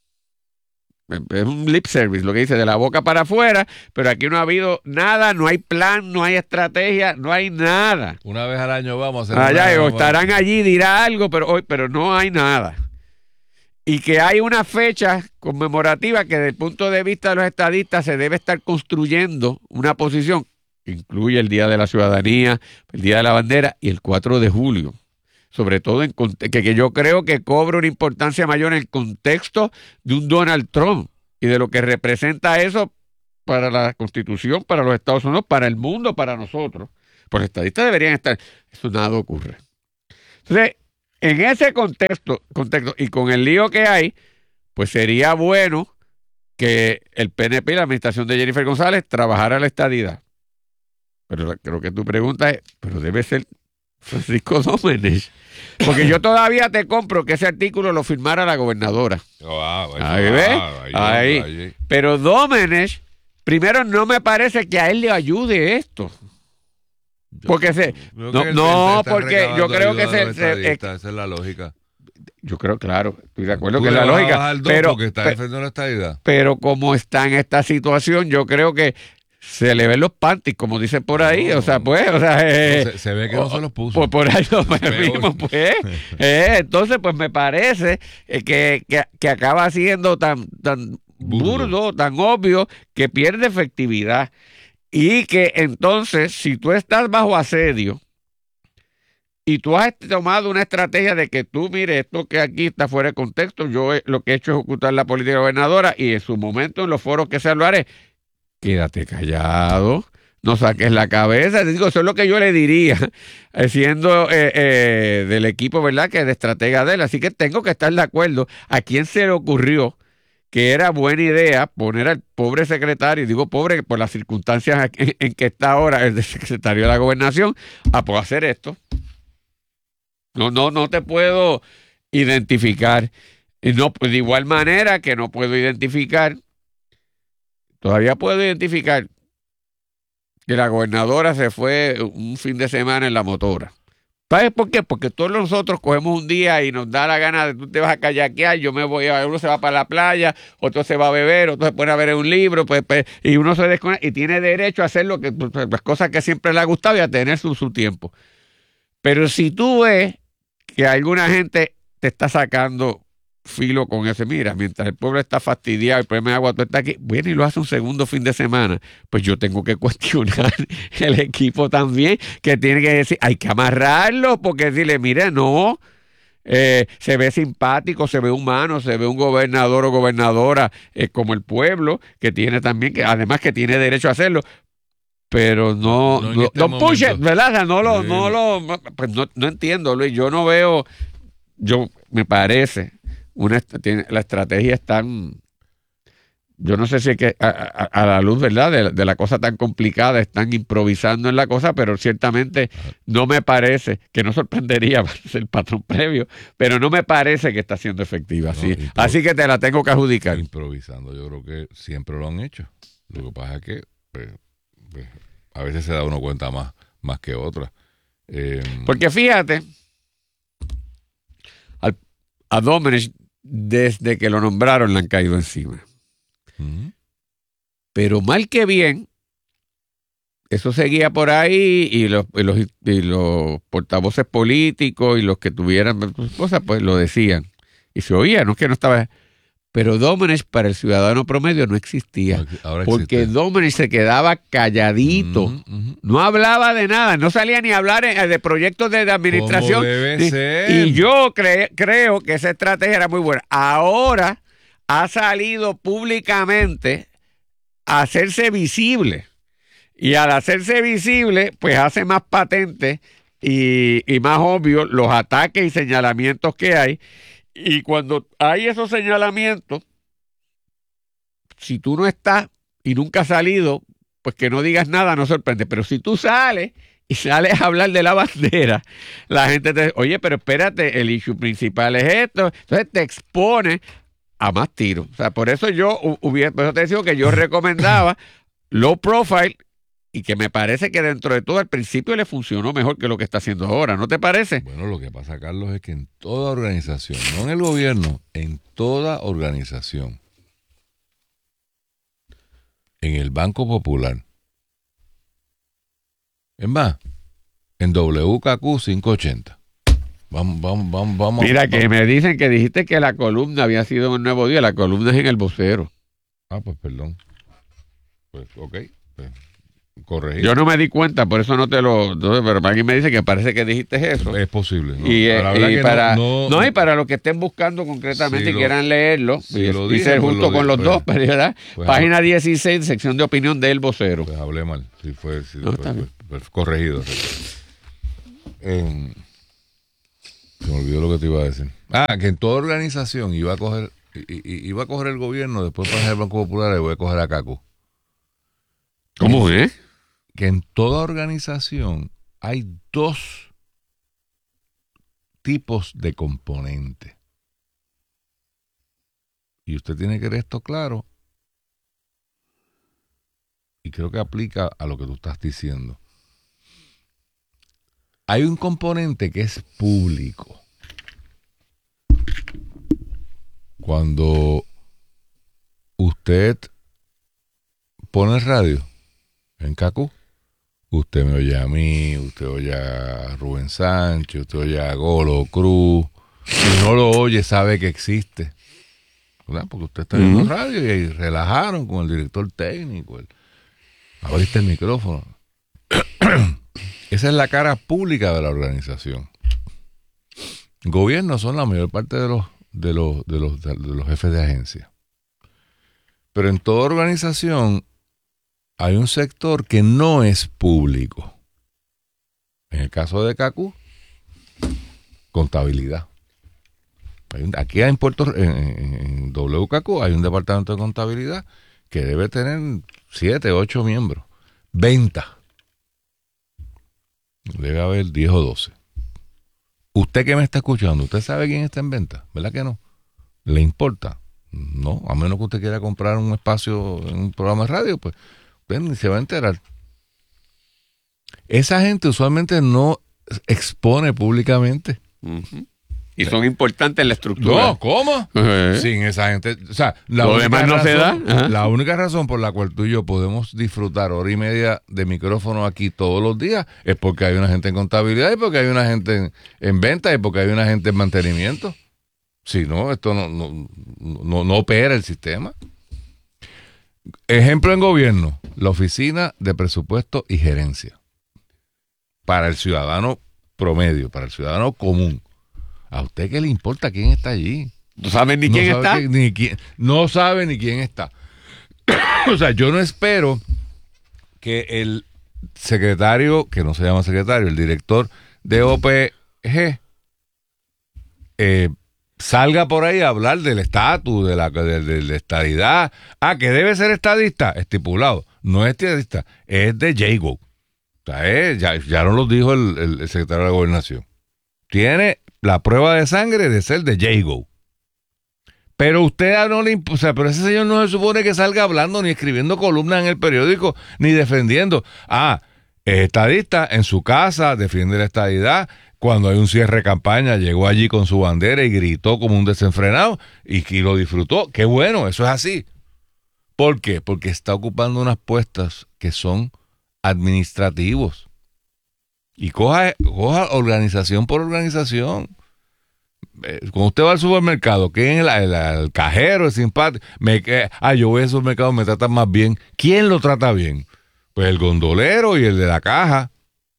Es un lip service, lo que dice, de la boca para afuera, pero aquí no ha habido nada, no hay plan, no hay estrategia, no hay nada. Una vez al año vamos a hacer allá, una, o estarán allí, dirá algo, pero hoy, pero no hay nada. Y que hay una fecha conmemorativa que desde el punto de vista de los estadistas se debe estar construyendo una posición, que incluye el Día de la Ciudadanía, el Día de la Bandera y el cuatro de julio. Sobre todo en que, que yo creo que cobra una importancia mayor en el contexto de un Donald Trump y de lo que representa eso para la Constitución, para los Estados Unidos, para el mundo, para nosotros. Pues los estadistas deberían estar. Eso nada ocurre. Entonces, en ese contexto, contexto y con el lío que hay, pues sería bueno que el P N P y la administración de Jennifer González trabajara la estadidad. Pero creo que tu pregunta es, pero debe ser Francisco Domenech. Porque yo todavía te compro que ese artículo lo firmara la gobernadora. Wow, ahí ves, ahí, ahí. ahí. Pero Domenech, primero no me parece que a él le ayude esto. Porque se, no, no porque yo creo que se, se, esa es la lógica. Yo creo, claro, estoy de acuerdo que es la lógica. Pero, porque está defendiendo la estadidad. Pero como está en esta situación, yo creo que se le ven los panties, como dicen por ahí, no, o sea, pues, o sea, eh, no, se, se ve que no o, se los puso. Por, por ahí lo mismo, pues, eh, entonces, pues me parece que, que, que acaba siendo tan, tan burdo. burdo, tan obvio, que pierde efectividad. Y que entonces, si tú estás bajo asedio y tú has tomado una estrategia de que tú, mire, esto que aquí está fuera de contexto, yo lo que he hecho es ocultar la política gobernadora y en su momento en los foros que se lo haré, quédate callado, no saques la cabeza. Te digo, eso es lo que yo le diría, siendo eh, eh, del equipo, ¿verdad?, que es de estratega de él. Así que tengo que estar de acuerdo. ¿A quién se le ocurrió que era buena idea poner al pobre secretario, y digo pobre por las circunstancias en, en que está ahora el secretario de la Gobernación, a poder hacer esto? No, no, no te puedo identificar. Y no, de igual manera que no puedo identificar, todavía puedo identificar que la gobernadora se fue un fin de semana en la motora. ¿Sabes por qué? Porque todos nosotros cogemos un día y nos da la gana de tú te vas a kayakear, yo me voy a, uno se va para la playa, otro se va a beber, otro se pone a ver un libro, pues, pues, y uno se desconecta y tiene derecho a hacer lo que, pues, las cosas que siempre le ha gustado y a tener su, su tiempo. Pero si tú ves que alguna gente te está sacando filo con ese, mira, mientras el pueblo está fastidiado, el problema de agua, tú estás aquí, viene y lo hace un segundo fin de semana, pues yo tengo que cuestionar el equipo también, que tiene que decir, hay que amarrarlo, porque decirle, mire, no, eh, se ve simpático, se ve humano, se ve un gobernador o gobernadora eh, como el pueblo, que tiene también, que además que tiene derecho a hacerlo, pero no, no, no, este no push it, ¿verdad? O sea, no lo, sí. no lo, pues no, no entiendo, Luis, yo no veo, yo, me parece, Una, tiene, la estrategia es tan, yo no sé si es que a, a, a la luz, ¿verdad?, de, de la cosa tan complicada, están improvisando en la cosa, pero ciertamente no me parece, que no sorprendería el patrón previo, pero no me parece que está siendo efectiva. No, así, así que te la tengo que adjudicar. Improvisando, yo creo que siempre lo han hecho. Lo que pasa es que pues, pues, a veces se da uno cuenta más, más que otra. Eh, Porque fíjate, al, a Domenech, desde que lo nombraron le han caído encima. Uh-huh. Pero mal que bien, eso seguía por ahí y los, y los, y los portavoces políticos y los que tuvieran cosas, pues lo decían. Y se oía, no es que no estaba... Pero Domenech para el ciudadano promedio no existía. Ahora porque existe. Domenech se quedaba calladito. Uh-huh, uh-huh. No hablaba de nada. No salía ni a hablar de proyectos de, de administración. ¿Cómo debe y, ser? y yo cre, creo que esa estrategia era muy buena. Ahora ha salido públicamente a hacerse visible. Y al hacerse visible, pues hace más patente y, y más obvio los ataques y señalamientos que hay. Y cuando hay esos señalamientos, si tú no estás y nunca has salido, pues que no digas nada, no sorprende. Pero si tú sales y sales a hablar de la bandera, la gente te dice, oye, pero espérate, el issue principal es esto. Entonces te expone a más tiros. O sea, por eso yo hubiera, por eso te digo que yo recomendaba low profile, y que me parece que dentro de todo al principio le funcionó mejor que lo que está haciendo ahora, ¿no te parece? Bueno, lo que pasa, Carlos, es que en toda organización, no en el gobierno, en toda organización, en el Banco Popular, es más, en W K Q quinientos ochenta. Vamos, vamos, vamos, vamos. Mira, vamos. Que me dicen que dijiste que la columna había sido en el Nuevo Día, la columna es en El Vocero. Ah, pues perdón. Pues, ok, pues. corregir. Yo no me di cuenta, por eso no te lo... No, pero alguien me dice que parece que dijiste eso. Es posible. ¿no? Y, eh, Para, y para, no, no, no, y para los que estén buscando concretamente si y lo, quieran leerlo, si y, lo y dije, ser pues junto lo con dije, los pues, dos, ¿verdad? Pues, Página dieciséis, sección de opinión de El Vocero. Pues hablé mal. Si fue, si No, fue, está bien. fue, fue corregido. Eh, se me olvidó lo que te iba a decir. Ah, que en toda organización iba a coger, iba a coger el gobierno, después para el Banco Popular y voy a coger a Caco. ¿Cómo es? Que en toda organización hay dos tipos de componentes. Y usted tiene que tener esto claro. Y creo que aplica a lo que tú estás diciendo. Hay un componente que es público. Cuando usted pone el radio en Cacú, usted me oye a mí, usted oye a Rubén Sánchez, usted oye a Golo Cruz. Si no lo oye, sabe que existe. ¿Verdad? Porque usted está viendo uh-huh. radio y ahí relajaron con el director técnico. El, abriste el micrófono. Esa es la cara pública de la organización. Gobiernos son la mayor parte de los, de los, de los, de los jefes de agencia. Pero en toda organización hay un sector que no es público. En el caso de Cacú, contabilidad. Hay un, aquí en Puerto en, en, en W K Q hay un departamento de contabilidad que debe tener siete, ocho miembros. Venta. Debe haber diez o doce. Usted que me está escuchando, ¿usted sabe quién está en venta? ¿Verdad que no? ¿Le importa? No, a menos que usted quiera comprar un espacio en un programa de radio, pues usted ni se va a enterar. Esa gente usualmente no expone públicamente. Uh-huh. Y son importantes en la estructura. No, ¿cómo? Uh-huh. Sin esa gente. O sea, la lo única demás no razón, se da. Uh-huh. La única razón por la cual tú y yo podemos disfrutar hora y media de micrófono aquí todos los días es porque hay una gente en contabilidad y porque hay una gente en, en venta y porque hay una gente en mantenimiento. Si no, esto no, no, no, no opera el sistema. Ejemplo en gobierno, la Oficina de Presupuesto y Gerencia. Para el ciudadano promedio, para el ciudadano común. ¿A usted qué le importa quién está allí? ¿No sabe ni no quién sabe está? Que, ni quién, no sabe ni quién está. O sea, yo no espero que el secretario, que no se llama secretario, el director de O P G, eh, salga por ahí a hablar del estatus, de la de, de, de estadidad. Ah, que debe ser estadista, estipulado. No es estadista, es de Jago. O sea, es, ya, ya nos lo dijo el, el, el secretario de la Gobernación. Tiene la prueba de sangre de ser de Jago. Pero usted no le imp- o sea, pero ese señor no se supone que salga hablando ni escribiendo columnas en el periódico ni defendiendo. Ah, es estadista en su casa, defiende la estadidad. Cuando hay un cierre de campaña, llegó allí con su bandera y gritó como un desenfrenado y, y lo disfrutó. Qué bueno, eso es así. ¿Por qué? Porque está ocupando unas puestas que son administrativos. Y coja, coja organización por organización. Eh, cuando usted va al supermercado, ¿quién es el, el, el cajero? Es simpático. Me, eh, ah, yo voy al supermercado, me tratan más bien. ¿Quién lo trata bien? Pues el gondolero y el de la caja.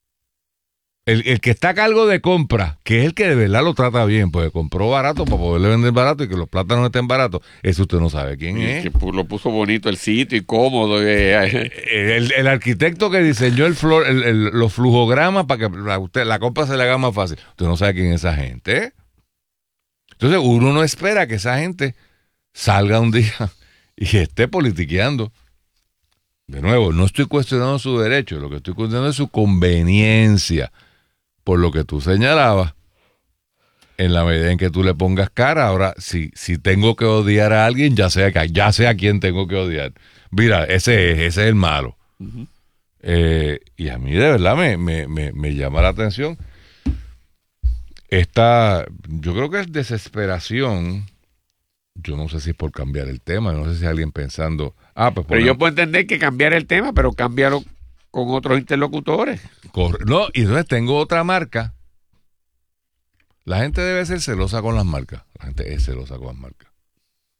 El, el que está a cargo de compra, que es el que de verdad lo trata bien, porque compró barato para poderle vender barato y que los plátanos estén baratos. Eso usted no sabe quién y es. Que lo puso bonito el sitio y cómodo. Eh. El, el arquitecto que diseñó el flor, el, el, los flujogramas para que la, usted, la compra se le haga más fácil. Usted no sabe quién es esa gente. ¿eh? Entonces uno no espera que esa gente salga un día y esté politiqueando. De nuevo, no estoy cuestionando su derecho, lo que estoy cuestionando es su conveniencia. Por lo que tú señalabas, en la medida en que tú le pongas cara, ahora, si, si tengo que odiar a alguien, ya sé, ya sé a quién tengo que odiar. Mira, ese es, ese es el malo. Uh-huh. Eh, y a mí de verdad me, me, me, me llama la atención esta, yo creo que es desesperación. Yo no sé si es por cambiar el tema, no sé si alguien pensando, ah, pues pero yo puedo entender que cambiar el tema, pero cámbialo con otros interlocutores. Corre. No, y entonces tengo otra marca. La gente debe ser celosa con las marcas. La gente es celosa con las marcas.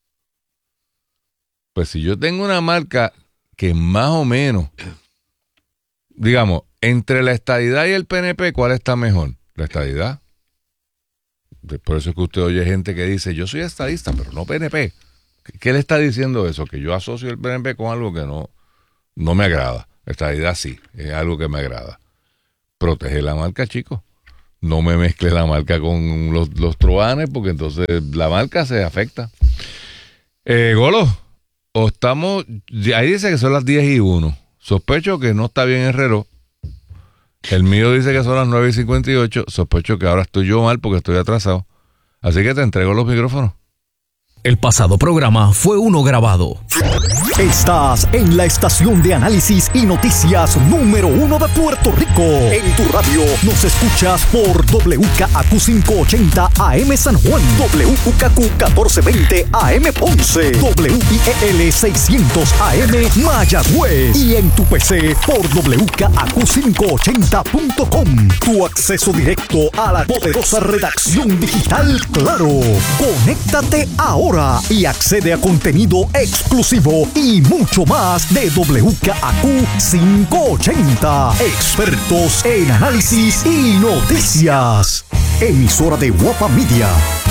Pues si yo tengo una marca que más o menos digamos, entre la estadidad y el P N P, ¿cuál está mejor? La estadidad. Por eso es que usted oye gente que dice, yo soy estadista, pero no P N P. ¿Qué le está diciendo eso? Que yo asocio el P N P con algo que no, no me agrada. Estadidad sí, es algo que me agrada. Protege la marca, chicos. No me mezcle la marca con los, los truanes, porque entonces la marca se afecta. Eh, Golo, o estamos, ahí dice que son las diez y uno. Sospecho que no está bien el reloj. El mío dice que son las nueve y cincuenta y ocho. Sospecho que ahora estoy yo mal porque estoy atrasado. Así que te entrego los micrófonos. El pasado programa fue uno grabado. Estás en la estación de análisis y noticias número uno de Puerto Rico. En tu radio nos escuchas por W K A Q quinientos ochenta A M San Juan, W K A Q catorce veinte A M Ponce, W I E L seiscientos A M Mayagüez y en tu P C por W K A Q quinientos ochenta punto com. Tu acceso directo a la poderosa redacción digital Claro. Conéctate ahora y accede a contenido exclusivo y mucho más de W K A Q quinientos ochenta. Expertos en análisis y noticias. Emisora de Guapa Media.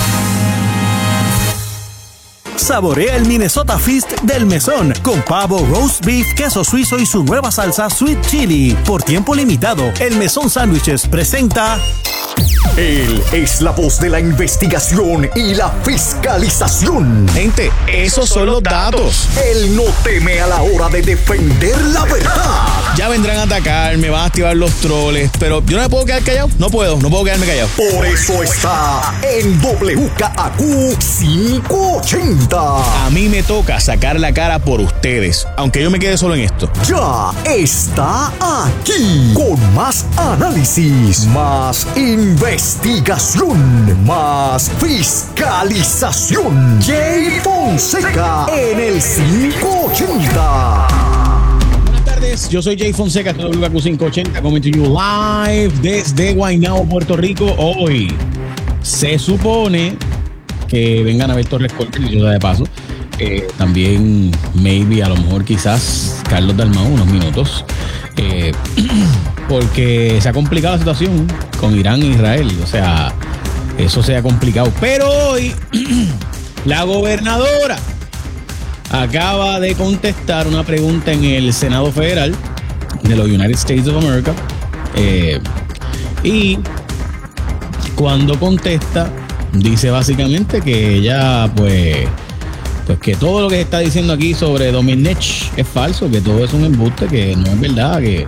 Saborea el Minnesota Feast del Mesón con pavo, roast beef, queso suizo y su nueva salsa Sweet Chili. Por tiempo limitado, el Mesón Sándwiches presenta... Él es la voz de la investigación y la fiscalización. Gente, esos son los datos. Él no teme a la hora de defender la verdad. Ya vendrán a atacar, me van a activar los troles, pero yo no me puedo quedar callado. No puedo, no puedo quedarme callado. Por eso está en W K A Q quinientos ochenta. A mí me toca sacar la cara por ustedes, aunque yo me quede solo en esto. Ya está aquí con más análisis, más investigación, más fiscalización. Jay Fonseca en el quinientos ochenta. Buenas tardes, yo soy Jay Fonseca, de W K A Q quinientos ochenta, coming to you live desde Guaynabo, Puerto Rico. Hoy se supone que vengan a ver Torres Cortes, dicho sea de paso. Eh, también, maybe, a lo mejor, quizás, Carlos Dalmau, unos minutos. Eh, porque se ha complicado la situación con Irán e Israel. O sea, eso se ha complicado. Pero hoy, la gobernadora acaba de contestar una pregunta en el Senado Federal de los United States of America. Eh, y cuando contesta, dice básicamente que ella, pues, pues que todo lo que se está diciendo aquí sobre Domenech es falso, que todo es un embuste, que no es verdad, que,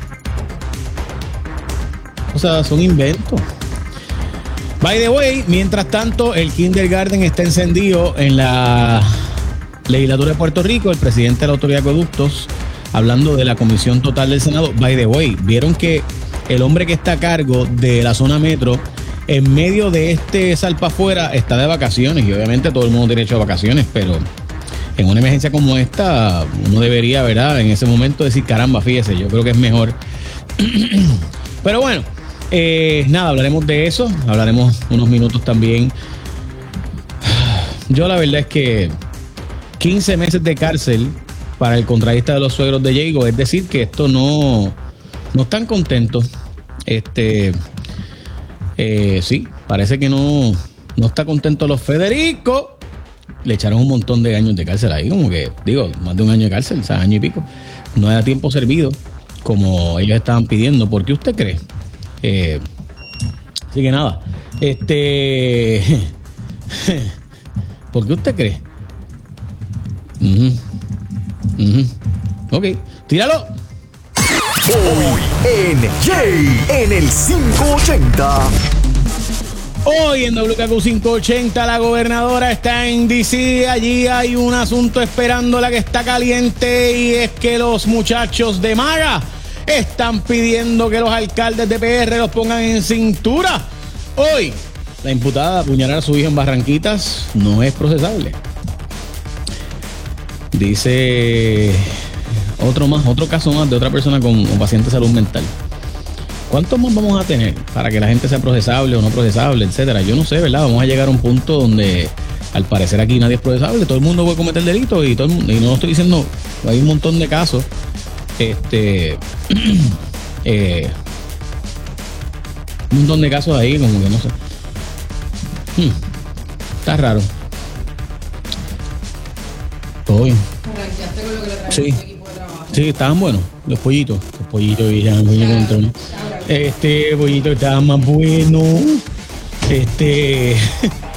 o sea, son inventos. By the way, mientras tanto, el kindergarten está encendido en la legislatura de Puerto Rico. El presidente de la Autoridad de Acueductos, hablando de la Comisión Total del Senado. By the way, vieron que el hombre que está a cargo de la zona metro, en medio de este salpafuera, está de vacaciones, y obviamente todo el mundo tiene derecho a vacaciones, pero en una emergencia como esta, uno debería, ¿verdad?, en ese momento decir, caramba, fíjese, yo creo que es mejor. Pero bueno, eh, nada, hablaremos de eso, hablaremos unos minutos también. Yo la verdad es que quince meses de cárcel para el contratista de los suegros de Diego, es decir, que esto no, no están contentos. Este... Eh, sí, parece que no, no está contento los Federico. Le echaron un montón de años de cárcel ahí, como que, digo, más de un año de cárcel, o sea, año y pico. No era tiempo servido, como ellos estaban pidiendo. ¿Por qué usted cree? Eh, así que nada, este... ¿por qué usted cree? Uh-huh. Uh-huh. Ok, tíralo. Hoy en Jay en el quinientos ochenta. Hoy en W K A Q quinientos ochenta la gobernadora está en D C. Allí hay un asunto esperándola que está caliente, y es que los muchachos de MAGA están pidiendo que los alcaldes de P R los pongan en cintura. Hoy la imputada de apuñalar a su hijo en Barranquitas no es procesable. Dice otro más, otro caso más de otra persona con, con paciente de salud mental. ¿Cuántos más vamos a tener para que la gente sea procesable o no procesable, etcétera? Yo no sé, ¿verdad? Vamos a llegar a un punto donde al parecer aquí nadie es procesable, todo el mundo puede cometer delitos, y todo el mundo, y no estoy diciendo, hay un montón de casos. Este Eh, un montón de casos ahí, como que no sé. Hmm, está raro. Todo bien. Arrancaste con lo que le trae Sí. tu equipo de trabajo. Sí, estaban buenos. Los pollitos. Los pollitos y ya, pollo control. Este pollito estaban más bueno. Este.